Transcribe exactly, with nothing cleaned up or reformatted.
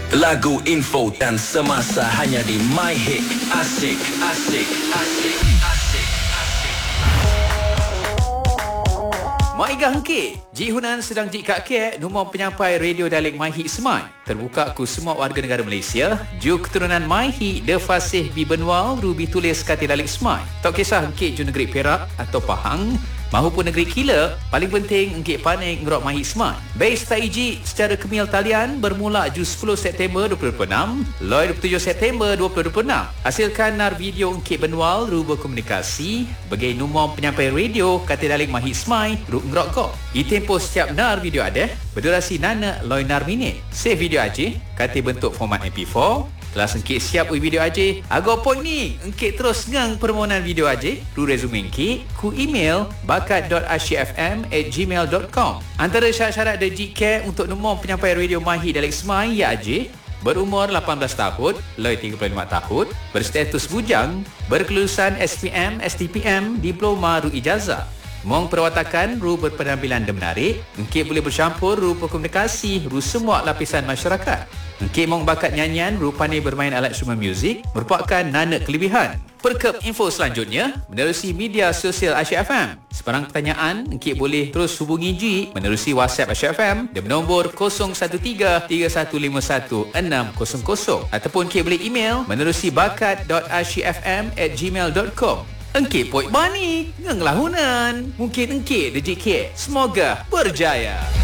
Lagu, info dan semasa hanya di My Hit. Asik, asik, asik, asik, asik. Maiga hengkit. Ji Hunan sedang ji kak ke nombor penyampai radio dialek My Hit Semai. Terbuka ku semua warga negara Malaysia. Ju keturunan My Hit de fasih bi benua rubi tulis kata dialek Semai. Tak kisah hengkit ju negeri Perak atau Pahang mahupun negeri Kila, paling penting engkit panik ngerok My Hit Semai. Base taiji secara kemil talian bermula ju sepuluh September dua ribu dua puluh enam, loi dua puluh tujuh September dua ribu dua puluh enam. Hasilkan nar video engkit benual ruba komunikasi bagi nombor penyampai radio kata dialek My Hit Semai ruk ngerok ko. Itempo setiap nar video ada berdurasi nana loi nar minit. Save video aja kata bentuk format M P four. Kelas engkit siap ui video aja. Agak point ni, engkit terus ngang permohonan video aja. Ru resume engkit, ku email bakat dot asyikfm at gmail dot com. Antara syarat-syarat dan jika untuk nombor penyampai radio My Hit dialek Semai ya aja. Berumur lapan belas tahun, loi tiga puluh lima tahun, berstatus bujang, berkelulusan S P M, S T P M, diploma ru ijazah. Mong perwatakan ru berpenampilan dan menarik, engkit boleh bercampur ru berkomunikasi ru semua lapisan masyarakat. Engkit mong bakat nyanyian ru pandai bermain alat instrumen muzik merupakan nana kelebihan. Perkep info selanjutnya menerusi media sosial Asyik F M. Sebarang pertanyaan engkit boleh terus hubungi Ji menerusi WhatsApp Asyik F M di nombor kosong satu tiga tiga satu lima satu enam kosong kosong ataupun engkit boleh email menerusi bakat dot asyikfm at gmail dot com. Engkit poik bani, ngeng lahunan. Mungkin engkit dejik ke. Semoga berjaya.